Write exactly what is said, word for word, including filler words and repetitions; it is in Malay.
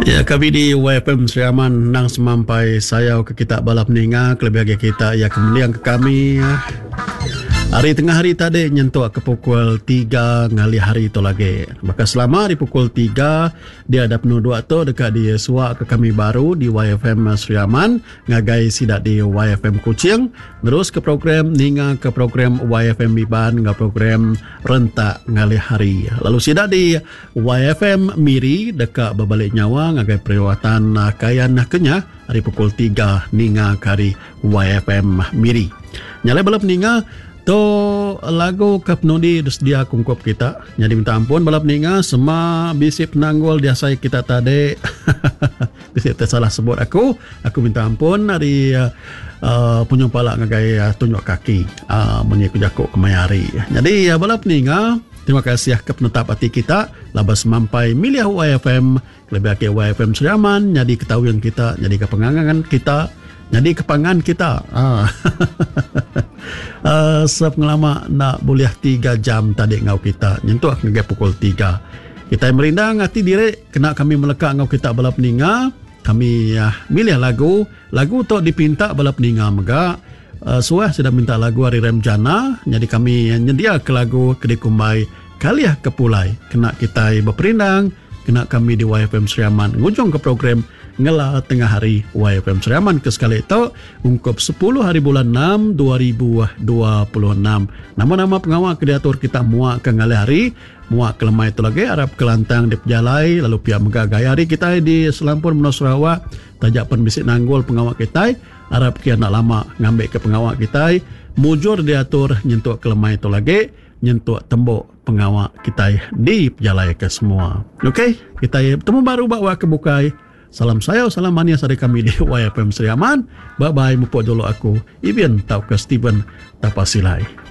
Ya, kami di Y F M Seriaman nang semampai saya ke kita balap ninga kelebih kita ya kemudian ke kami hari tengah hari tadi nyentuh ke pukul tiga ngali hari itu lagi. Maka selama di pukul tiga dia ada penuh dua tu dekat di suak ke kami baru di Y F M Seriaman ngagai sidak di Y F M Kuching terus ke program ninga ke program Y F M Biban ke program rentak ngali hari. Lalu sidak di Y F M Miri dekat berbalik nyawa ngagai perawatan kayan kenya hari pukul tiga ninga kari Y F M Miri. Nyalai balap ninga to lagu kapnodi dia kungkop kita. Jadi minta ampun balap ninga semua bisi penanggul dia saya kita tadi. Bisi tersalah sebut aku. Aku minta ampun dari uh, uh, punya pala ngagai uh, tunjuk kaki uh, menyiku jakuk kemayari. Jadi uh, balap ninga terima kasih ke penetap hati kita labas mampai milih Y F M lebih ke Y F M Seriaman jadi ketahuan kita jadi kepengangan kita jadi kepangan kita ah. uh, sepengalaman nak boleh tiga jam tadi ngau kita nyentuh ngagai pukul tiga kita merindang hati diri kena kami melekat ngau kita balap ninga kami uh, milih lagu lagu tu dipinta balap ninga mega uh, suah sudah minta lagu hari Remjana jadi kami nyedia ke lagu Kedikumbai kaliah kepulai kena kita berperindang kena kami di Y F M Seriaman ngujung ke program ngela tengah hari Y F M Seriaman ke sekali itu ungkap sepuluh hari bulan enam dua ribu dua puluh enam nama-nama pengawal kreator kita muak ke ngali hari muak ke lemah itu lagi Arab kelantang di pejalai lalu pihak megagai hari kita di Selampur Menos Sarawak tajak penbisik nanggul pengawal kita Arab kia nak lama ngambil ke pengawal kita mujur diatur nyentuh ke lemah itu lagi nyentuh tembok pengawal kita di pejalai ke semua. Okey, kita bertemu baru bawa ke bukai. Salam saya, salam mania dari kami di Y F M Seriaman. Bye-bye, mupuk dulu aku. Ibin tau ke Steven Tapasilai.